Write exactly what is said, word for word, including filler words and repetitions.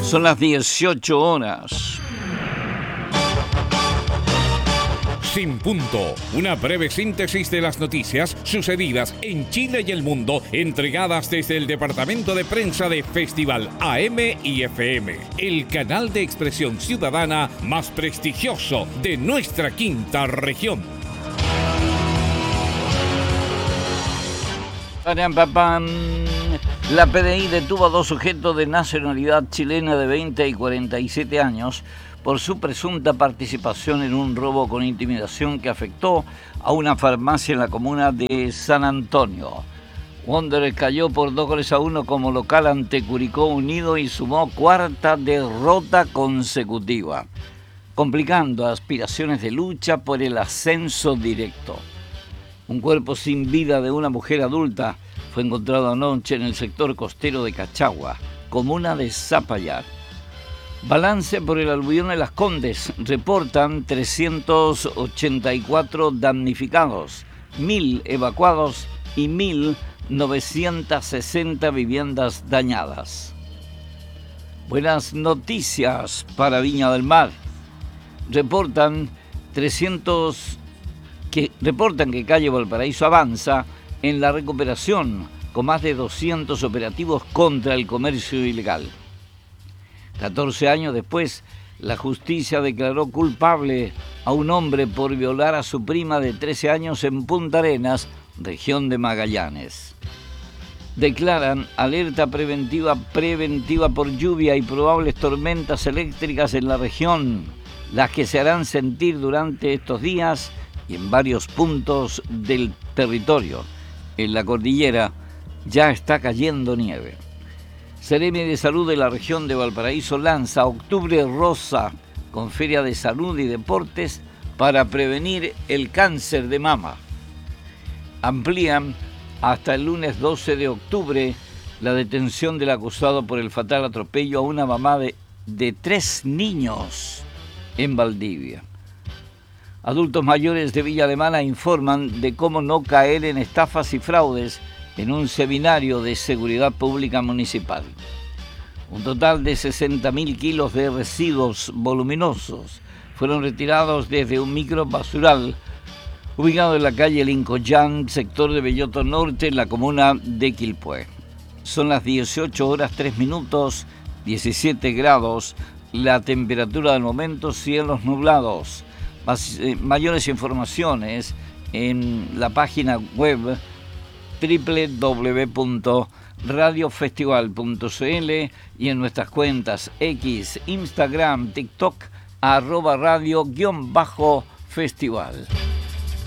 Son las dieciocho horas. Sin Punto, una breve síntesis de las noticias sucedidas en Chile y el mundo, entregadas desde el departamento de prensa de Festival A M y F M, el canal de expresión ciudadana más prestigioso de nuestra quinta región. La P D I detuvo a dos sujetos de nacionalidad chilena de veinte y cuarenta y siete años por su presunta participación en un robo con intimidación que afectó a una farmacia en la comuna de San Antonio. Wanderers cayó por dos goles a uno como local ante Curicó Unido y sumó cuarta derrota consecutiva, complicando aspiraciones de lucha por el ascenso directo. Un cuerpo sin vida de una mujer adulta fue encontrado anoche en el sector costero de Cachagua, comuna de Zapallar. Balance por el aluvión de Las Condes. Reportan trescientos ochenta y cuatro damnificados, mil evacuados y mil novecientas sesenta viviendas dañadas. Buenas noticias para Viña del Mar. Reportan trescientos que reportan que calle Valparaíso avanza en la recuperación con más de doscientos operativos contra el comercio ilegal. catorce años después, la justicia declaró culpable a un hombre por violar a su prima de trece años en Punta Arenas, región de Magallanes. Declaran alerta preventiva preventiva por lluvia y probables tormentas eléctricas en la región, las que se harán sentir durante estos días y en varios puntos del territorio. En la cordillera ya está cayendo nieve. Seremi de Salud de la región de Valparaíso lanza Octubre Rosa con feria de salud y deportes para prevenir el cáncer de mama. Amplían hasta el lunes doce de octubre la detención del acusado por el fatal atropello a una mamá de, de tres niños en Valdivia. Adultos mayores de Villa Alemana informan de cómo no caer en estafas y fraudes en un seminario de seguridad pública municipal. Un total de sesenta mil kilos de residuos voluminosos fueron retirados desde un microbasural ubicado en la calle Lincoln, sector de Belloto Norte, en la comuna de Quilpué. Son las dieciocho horas tres minutos, diecisiete grados, la temperatura del momento, cielos nublados. Más, eh, mayores informaciones en la página web doble u doble u doble u punto radio festival punto c l y en nuestras cuentas X, Instagram, TikTok, arroba radio guión bajo festival.